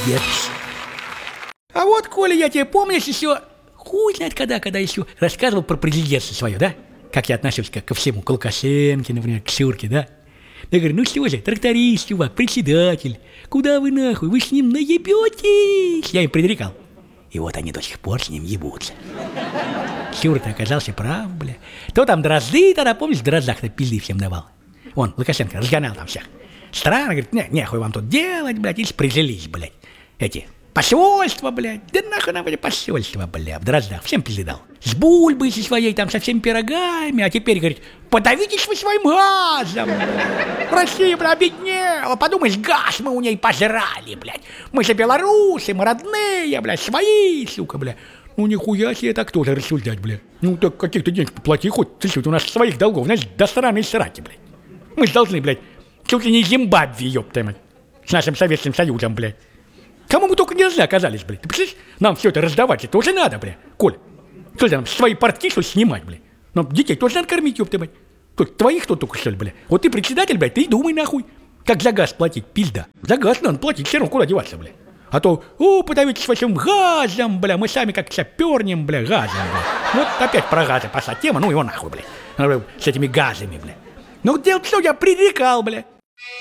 молодец. А вот, Коля, я тебе, помнишь, еще хуй знает когда еще рассказывал про президентство свое, да? Как я отношусь ко всему, к Лукашенко, например, к Шурке, да? Я говорю, ну что же, тракторист, чувак, председатель, куда вы нахуй, вы с ним наебетесь? Я им предрекал. И вот они до сих пор с ним ебутся. Шурка оказался прав, бля. То там Дрозды, тогда, помнишь, в Дроздах-то пизды всем давал. Вон, Лукашенко разгонял там всех. Странно, говорит, нехуй вам тут делать, блядь, и прижились, блядь. Эти посольства, блядь, да нахуй нам эти посольства, блядь, в Дроздах, всем пизды дал. С бульбой со своей, там, со всеми пирогами, а теперь, говорит, подавитесь вы своим газом, блядь. Россия, блядь, обеднела, подумаешь, газ мы у ней пожрали, блядь. Мы же белорусы, мы родные, блядь, свои, сука, блядь. Ну, нихуя себе так тоже рассуждать, блядь. Ну, так каких-то денег поплати хоть, ты что, у нас своих долгов, знаешь, до сраной сраки, блядь. Мы же должны, блядь, чуть ли не Зимбабве, ёпта мать, с нашим Советским Союзом, блядь. Кому мы только не нужны оказались, блядь. Ты представляешь, нам все это раздавать, это уже надо, блядь. Коль, что там, свои портки, что снимать, блядь. Нам детей тоже надо кормить, ёпта мать. Тут твоих кто только, что ли, блядь. Вот ты председатель, блядь, ты и думай, нахуй. Как за газ платить, пизда. За газ надо платить, все равно куда деваться, блядь. А то, подавитесь вашим газом, бля, мы сами как пернем, бля, газом, бля. Вот опять про газы пошла тема, ну его нахуй, бля. С этими газами, бля. Ну, дело что, я предрекал, бля.